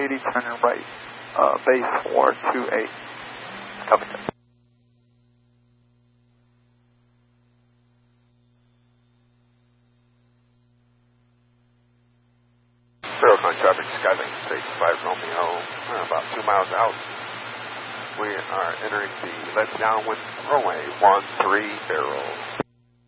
180, turning right, base 428. Copy that. Verifying traffic, Skylink Space 5 Romeo, about 2 miles out. We are entering the left downwind runway 13 Barrel.